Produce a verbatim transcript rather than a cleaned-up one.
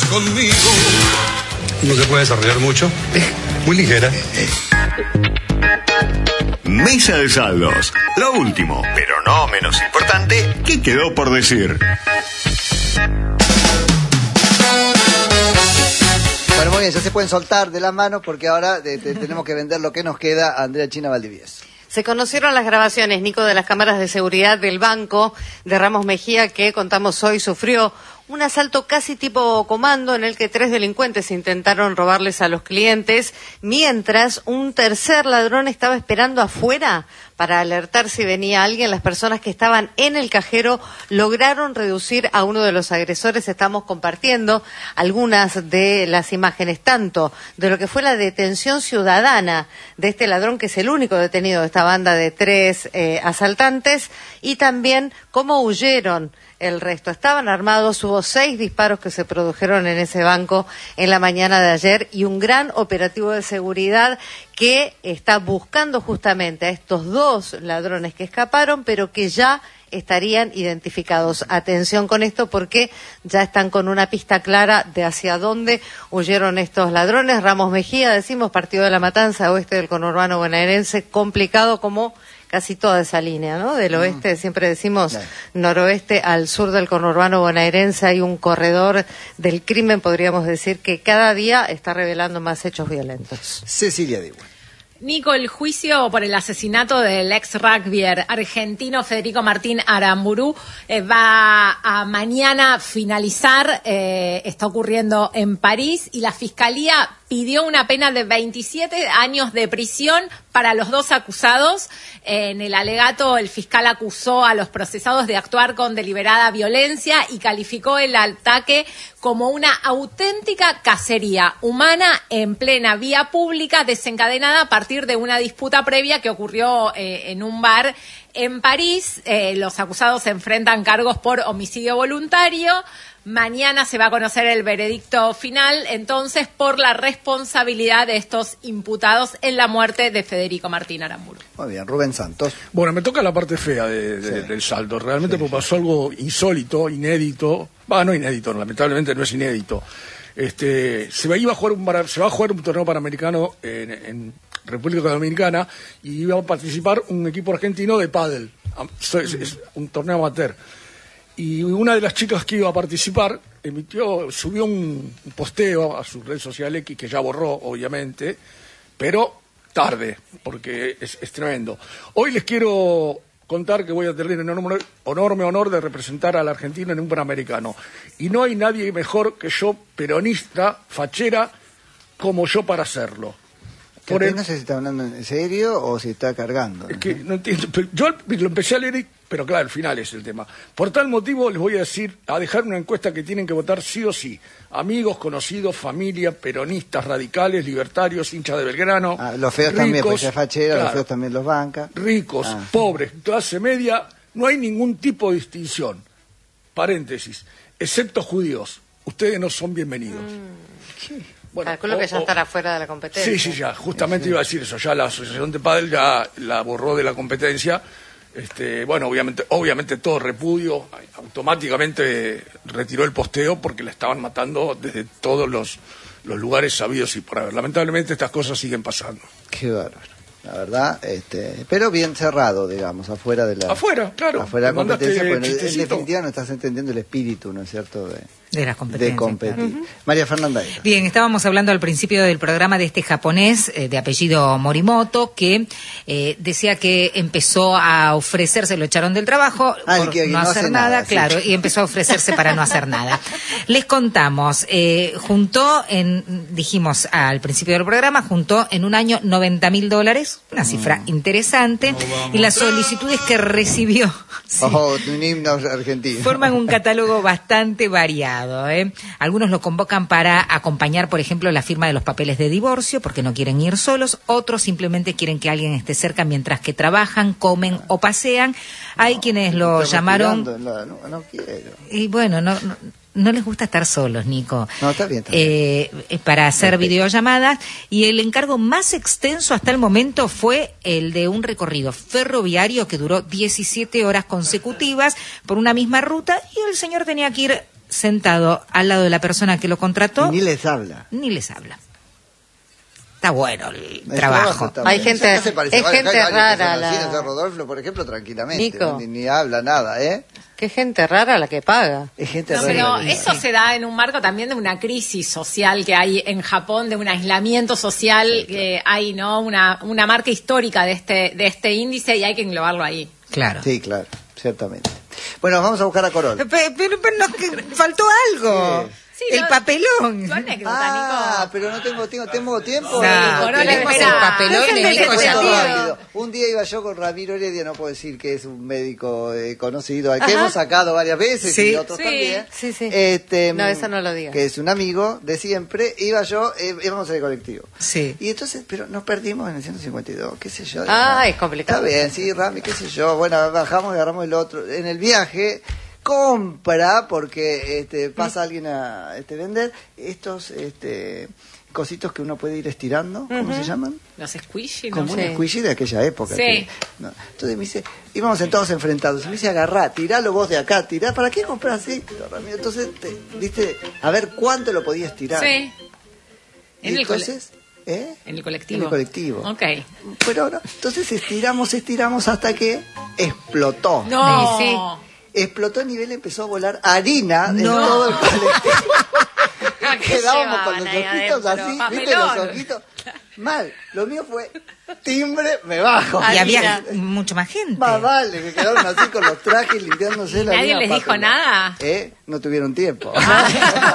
conmigo. No se puede desarrollar mucho. Muy ligera. Mesa de saldos. Lo último, pero no menos importante, ¿qué quedó por decir? Bueno, muy bien, ya se pueden soltar de las manos porque ahora de, de, tenemos que vender lo que nos queda a Andrea China Valdivieso. Se conocieron las grabaciones, Nico, de las cámaras de seguridad del banco de Ramos Mejía, que contamos hoy sufrió un asalto casi tipo comando en el que tres delincuentes intentaron robarles a los clientes, mientras un tercer ladrón estaba esperando afuera para alertar si venía alguien. Las personas que estaban en el cajero lograron reducir a uno de los agresores. Estamos compartiendo algunas de las imágenes, tanto de lo que fue la detención ciudadana de este ladrón, que es el único detenido de esta banda de tres eh, asaltantes, y también cómo huyeron el resto. Estaban armados, hubo seis disparos que se produjeron en ese banco en la mañana de ayer y un gran operativo de seguridad que está buscando justamente a estos dos ladrones que escaparon, pero que ya estarían identificados. Atención con esto porque ya están con una pista clara de hacia dónde huyeron estos ladrones. Ramos Mejía, decimos, partido de La Matanza, oeste del conurbano bonaerense, complicado como casi toda esa línea, ¿no? Del oeste, mm. siempre decimos no. noroeste al sur del conurbano bonaerense hay un corredor del crimen, podríamos decir, que cada día está revelando más hechos violentos. Cecilia Dibu. Nico, el juicio por el asesinato del ex rugbyer argentino Federico Martín Aramburu eh, va a mañana finalizar, eh, está ocurriendo en París, y la Fiscalía pidió una pena de veintisiete años de prisión para los dos acusados. En el alegato, el fiscal acusó a los procesados de actuar con deliberada violencia y calificó el ataque como una auténtica cacería humana en plena vía pública, desencadenada a partir de una disputa previa que ocurrió eh, en un bar en París. Eh, los acusados se enfrentan cargos por homicidio voluntario. Mañana se va a conocer el veredicto final, entonces, por la responsabilidad de estos imputados en la muerte de Federico Martín Aramburu. Muy bien, Rubén Santos. Bueno, me toca la parte fea de, de, sí. del saldo. Realmente sí, sí. pasó algo insólito, inédito. Va, no inédito, lamentablemente no es inédito. Este, se va a, iba a jugar un, se va a jugar un torneo panamericano en, en República Dominicana y iba a participar un equipo argentino de pádel. Es, es un torneo amateur. Y una de las chicas que iba a participar emitió, subió un, un posteo a su red social X, que ya borró, obviamente, pero tarde, porque es, es tremendo. Hoy les quiero contar que voy a tener el enorme, enorme honor de representar a la Argentina en un Panamericano. Y no hay nadie mejor que yo, peronista, fachera, como yo para hacerlo. Por el... No sé si está hablando en serio o si está cargando. Es que no entiendo. Yo lo empecé a leer, pero claro, al final es el tema. Por tal motivo les voy a decir, a dejar una encuesta que tienen que votar sí o sí. Amigos, conocidos, familia, peronistas, radicales, libertarios, hinchas de Belgrano. Ah, los feos ricos, también, porque es fachera, claro, los feos también los banca. Ricos, ah. pobres, clase media, no hay ningún tipo de distinción. Paréntesis, excepto judíos. Ustedes no son bienvenidos. Mm. ¿Qué? Bueno, calculo o, que ya estará fuera de la competencia. Sí, sí, ya, justamente sí. iba a decir eso, ya la Asociación de Pádel ya la borró de la competencia. Este, bueno, obviamente, obviamente todo repudio, automáticamente retiró el posteo porque la estaban matando desde todos los, los lugares sabidos y por haber. Lamentablemente estas cosas siguen pasando. Qué bárbaro. La verdad, este, pero bien cerrado, digamos, afuera de la... Afuera, claro. Afuera de la competencia, bueno, en definitiva no estás entendiendo el espíritu, ¿no es cierto?, de, de las competencias. De competir. Uh-huh. María Fernanda. Bien, estábamos hablando al principio del programa de este japonés eh, de apellido Morimoto, que eh, decía que empezó a ofrecerse, lo echaron del trabajo ah, por que, no, no hacer hace nada, nada claro, sí. y empezó a ofrecerse para no hacer nada. Les contamos, eh, juntó en, dijimos al principio del programa, juntó en un año noventa mil dólares, una cifra mm. interesante, no y las solicitudes que recibió sí, oh, un himno argentino. forman un catálogo bastante variado. ¿eh? Algunos lo convocan para acompañar, por ejemplo, la firma de los papeles de divorcio, porque no quieren ir solos. Otros simplemente quieren que alguien esté cerca mientras que trabajan, comen o pasean. Hay no, quienes lo llamaron... No, no, no quiero. Y bueno, no... no No les gusta estar solos, Nico. No, está bien. Está bien. Eh, para hacer Perfecto. videollamadas. Y el encargo más extenso hasta el momento fue el de un recorrido ferroviario que duró diecisiete horas consecutivas por una misma ruta. Y el señor tenía que ir sentado al lado de la persona que lo contrató. Y ni les habla. Ni les habla. Está bueno el, El trabajo. está Hay bueno. gente- Ya se parece. es Vale, gente acá hay varios que rara son la- así, en Cerro Rodolfo, por ejemplo, tranquilamente. Nico. Ni, ni habla nada, ¿eh? Qué gente rara la que paga. Es gente No, rara. pero la- eso se da en un marco también de una crisis social que hay en Japón, de un aislamiento social que hay, ¿no? Una, una marca histórica de este, de este índice y hay que englobarlo ahí. Claro. Sí, claro, ciertamente. Bueno, vamos a buscar a Corol. Pero, pero, pero nos que- faltó algo. Sí, el no- papelón. Tu anécdota, Ah, Nico. pero no tengo, tengo, tengo tiempo. No, Corol, tenemos el espera. papelón Es el y del Nico ya Cuento tiene. rápido. Un día iba yo con Ramiro Heredia, no puedo decir que es un médico eh, conocido, al que Ajá. hemos sacado varias veces Sí. y otros Sí. también. Sí, sí. Este, No, eso no lo digas. Que es un amigo de siempre. Iba yo, eh, íbamos en el colectivo. Sí. Y entonces, pero nos perdimos en el ciento cincuenta y dos, qué sé yo. Ah, No, es complicado. Está bien, sí, Rami, qué sé yo. Bueno, bajamos y agarramos el otro. En el viaje, compra, porque este, pasa alguien a este, vender estos este, cositos que uno puede ir estirando. ¿Cómo se llaman? Los squishy, ¿no? Como un Sí. squishy de aquella época. Sí. que- no. Entonces me dice, íbamos sentados enfrentados. Y me dice, agarrá, tiralo vos de acá, tirá. ¿Para qué compras esto, Ramiro? Entonces, te, viste, a ver cuánto lo podías tirar. Sí. Y En el cole- entonces, ¿eh? En el colectivo. En el colectivo. Ok. Pero no, entonces estiramos, estiramos hasta que explotó. No. Sí, sí. Explotó a nivel, empezó a volar harina de No. todo el colectivo. ¿Qué Quedábamos con los llevaban ahí ojitos adentro? así, ¿viste? Los Papelón. ojitos. Mal. Lo mío fue timbre, me bajo. Y Ah, había mira. mucha más gente. Más vale, que quedaron así con los trajes limpiándose la ¿Nadie harina, les dijo papelón. nada? ¿Eh? No tuvieron tiempo.